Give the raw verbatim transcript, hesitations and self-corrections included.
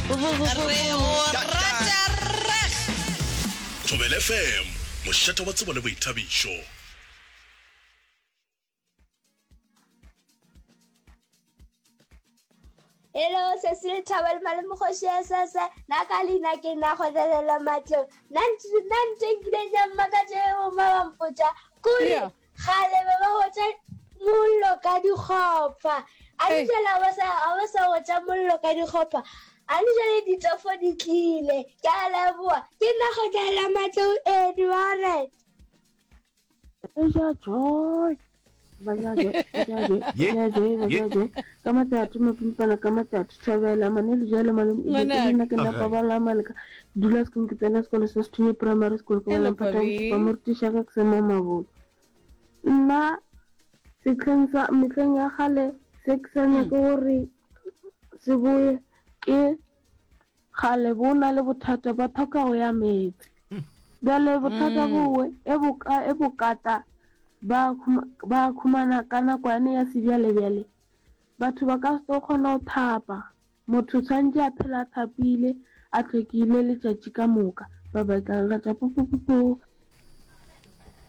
re o rata reg Thobela F M mošate wa tsebo le boithabišo. Hello, Cecil Tawel Malamukhoshi sasa nakalina ke na khodelela matlo nanti nanti ngile nyama ka je o mamampotsa kuri khale ba ba hotsa mullo ka dikgopa a dijela ba sa ba sa hotsa mullo ka dikgopa a dijela ditofo di tlile ke a leboa ke na khodelela matlo Edward Eja joy Bajaje, bajaje, bajaje, bajaje. Kama tatu mapimpana, kama tatu chavela. Maneli jale malam. Ina kena pabala malika. Dulas kum kita na sekolah sastuni primary school ko wala patang pamurti shaka ksema mabu. Na sekhensa mikhenga khale seksanya ko ri sibuye ke khale bona le bothata ba thoka go ya metsi. Ba le bothata bowe ebuka ebukata ba ba khumana kana kwane ya sibjale bjale batho ba ka se kgona go thapa motho tshwantse a phela thapile a tlhekile letšatši ka moka ba ba ka rata pupupupu